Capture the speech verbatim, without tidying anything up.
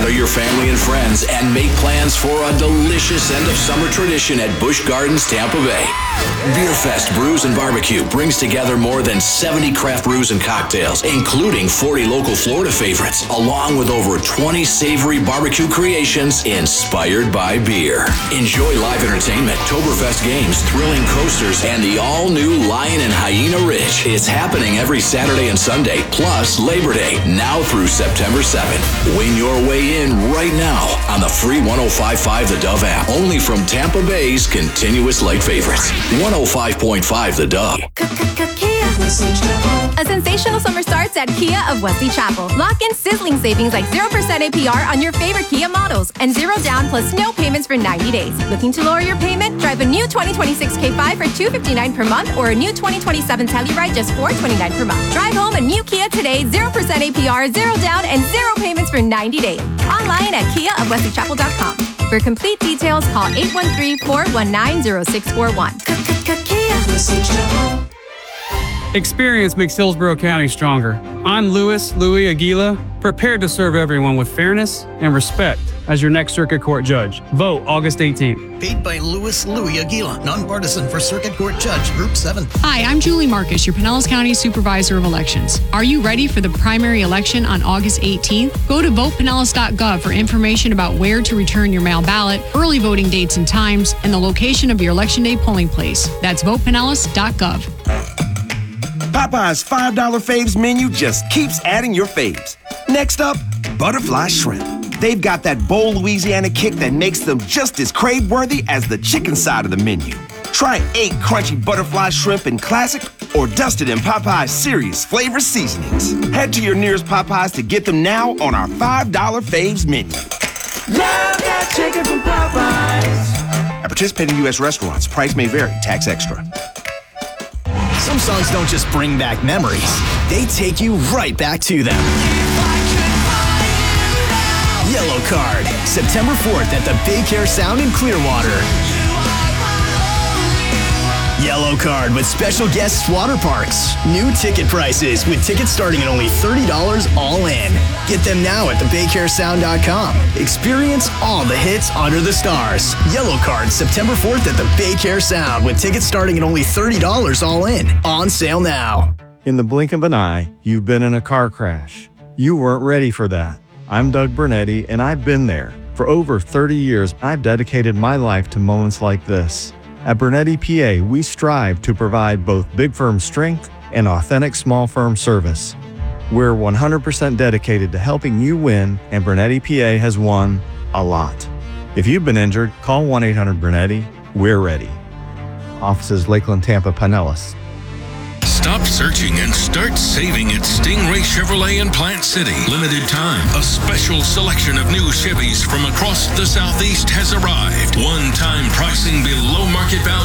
Gather your family and friends and make plans for a delicious end of summer tradition at Busch Gardens, Tampa Bay. Beer Fest Brews and Barbecue brings together more than seventy craft brews and cocktails, including forty local Florida favorites, along with over twenty savory barbecue creations inspired by beer. Enjoy live entertainment, Toberfest games, thrilling coasters, and the all-new Lion and Hyena Ridge. It's happening every Saturday and Sunday, plus Labor Day, now through September seventh. Win your way in right now on the free one oh five point five The Dove app, only from Tampa Bay's continuous lake favorites. one oh five point five The Dove. A sensational summer starts at Kia of Wesley Chapel. Lock in sizzling savings like zero percent A P R on your favorite Kia models and zero down plus no payments for ninety days. Looking to lower your payment? Drive a new twenty twenty-six K five for two hundred fifty-nine dollars per month or a new twenty twenty-seven Telluride just four hundred twenty-nine dollars per month. Drive home a new Kia today, zero percent A P R, zero down, and zero payments for ninety days. Online at kia of wesley chapel dot com. For complete details, call eight one three, four one nine, zero six four one. Experience makes Hillsborough County stronger. I'm Louis Louis Aguila, prepared to serve everyone with fairness and respect as your next Circuit Court judge. Vote August eighteenth. Paid by Louis Louis Aguila, nonpartisan for Circuit Court Judge, Group seven. Hi, I'm Julie Marcus, your Pinellas County Supervisor of Elections. Are you ready for the primary election on August eighteenth? Go to vote pinellas dot gov for information about where to return your mail ballot, early voting dates and times, and the location of your Election Day polling place. That's vote pinellas dot gov. Popeye's five dollar Faves menu just keeps adding your faves. Next up, butterfly shrimp. They've got that bold Louisiana kick that makes them just as crave-worthy as the chicken side of the menu. Try eight crunchy butterfly shrimp in classic or dusted in Popeye's serious flavor seasonings. Head to your nearest Popeyes to get them now on our five dollar Faves menu. Love that chicken from Popeyes. At participating U S restaurants, price may vary, tax extra. Some songs don't just bring back memories, they take you right back to them. Yellow Card, September fourth at the Baycare Sound in Clearwater. Yellow Card with special guests water parks. New ticket prices with tickets starting at only thirty dollars all in. Get them now at the baycare sound dot com. Experience all the hits under the stars. Yellow Card, September fourth at the Baycare Sound with tickets starting at only thirty dollars all in. On sale now. In the blink of an eye, you've been in a car crash. You weren't ready for that. I'm Doug Bernetti, and I've been there. For over thirty years, I've dedicated my life to moments like this. At Bernetti P A, we strive to provide both big firm strength and authentic small firm service. We're one hundred percent dedicated to helping you win, and Bernetti P A has won a lot. If you've been injured, call one eight hundred Bernetti. We're ready. Offices Lakeland, Tampa, Pinellas. Stop searching and start saving at Stingray Chevrolet in Plant City. Limited time. A special selection of new Chevys from across the Southeast has arrived. One-time pricing below market value.